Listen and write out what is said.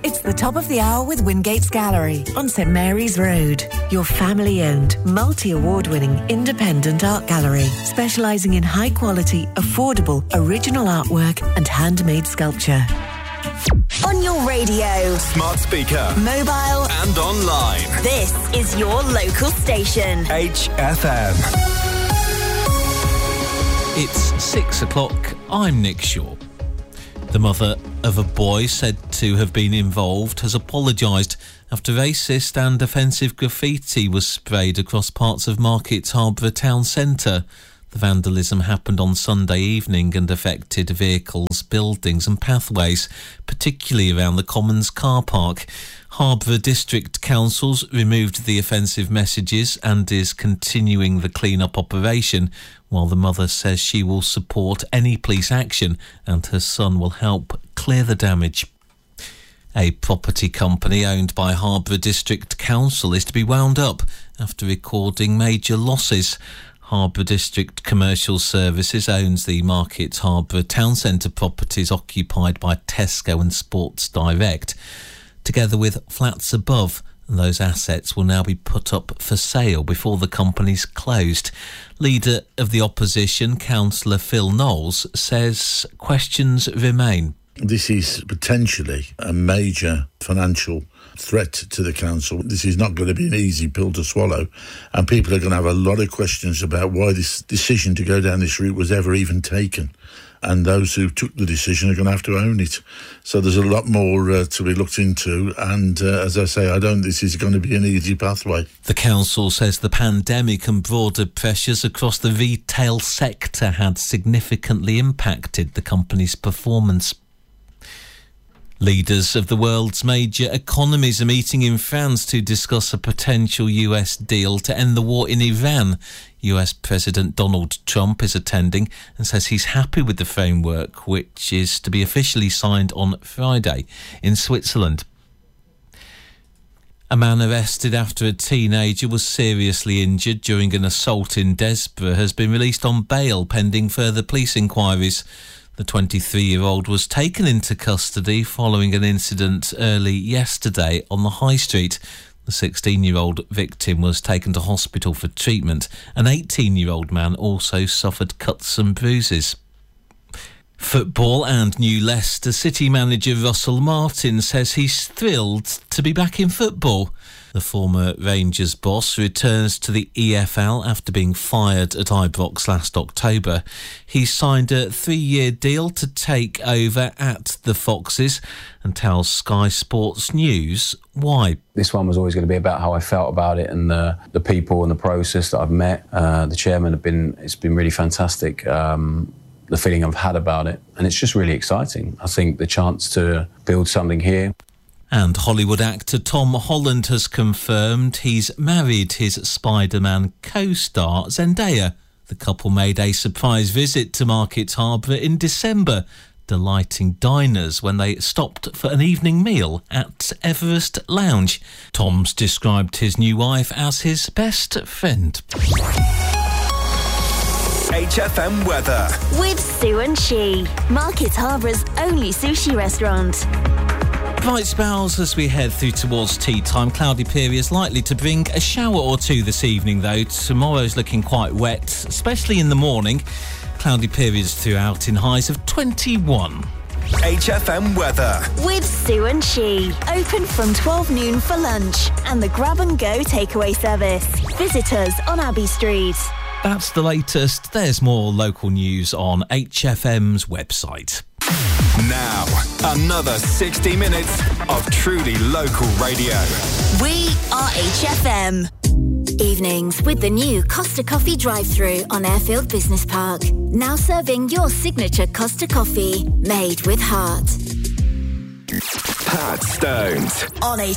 It's the top of the hour with Wingates Gallery on St Mary's Road. Your family-owned, multi-award-winning independent art gallery, specialising in high-quality, affordable, original artwork and handmade sculpture. On your radio, smart speaker, mobile and online. This is your local station. HFM. It's 6 o'clock. I'm Nick Shaw. The mother of a boy said to have been involved has apologised after racist and offensive graffiti was sprayed across parts of Market Harborough town centre. The vandalism happened on Sunday evening and affected vehicles, buildings and pathways, particularly around the Commons car park. Harborough District Council's removed the offensive messages and is continuing the clean-up operation, while the mother says she will support any police action and her son will help clear the damage. A property company owned by Harborough District Council is to be wound up after recording major losses. Harborough District Commercial Services owns the Market Harborough Town Centre properties occupied by Tesco and Sports Direct. Together with flats above, those assets will now be put up for sale before the company's closed. Leader of the opposition, Councillor Phil Knowles, says questions remain. This is potentially a major financial threat to the council. This is not going to be an easy pill to swallow, and people are going to have a lot of questions about why this decision to go down this route was ever even taken. And those who took the decision are going to have to own it. So there's a lot more to be looked into. And as I say, this is going to be an easy pathway. The council says the pandemic and broader pressures across the retail sector had significantly impacted the company's performance. Leaders of the world's major economies are meeting in France to discuss a potential US deal to end the war in Iran. US President Donald Trump is attending and says he's happy with the framework, which is to be officially signed on Friday in Switzerland. A man arrested after a teenager was seriously injured during an assault in Desborough has been released on bail pending further police inquiries. The 23-year-old was taken into custody following an incident early yesterday on the High Street. The 16-year-old victim was taken to hospital for treatment. An 18-year-old man also suffered cuts and bruises. Football and new Leicester City manager Russell Martin says he's thrilled to be back in football. The former Rangers boss returns to the EFL after being fired at Ibrox last October. He signed a 3-year deal to take over at the Foxes and tells Sky Sports News why. This one was always going to be about how I felt about it and the people and the process that I've met. The chairman it's been really fantastic. The feeling I've had about it, and it's just really exciting. I think the chance to build something here. And Hollywood actor Tom Holland has confirmed he's married his Spider-Man co-star Zendaya. The couple made a surprise visit to Market Harborough in December, delighting diners when they stopped for an evening meal at Everest Lounge. Tom's described his new wife as his best friend. HFM weather with Sue and She, Market Harbour's only sushi restaurant. Bright spells as we head through towards tea time. Cloudy periods likely to bring a shower or two this evening, though. Tomorrow's looking quite wet, especially in the morning. Cloudy periods throughout in highs of 21. HFM weather with Sue and She. Open from 12 noon for lunch and the grab and go takeaway service. Visit us on Abbey Street. That's the latest. There's more local news on HFM's website. Now, another 60 minutes of truly local radio. We are HFM. Evenings with the new Costa Coffee drive-thru on Airfield Business Park. Now serving your signature Costa Coffee, made with heart. Pat Stones On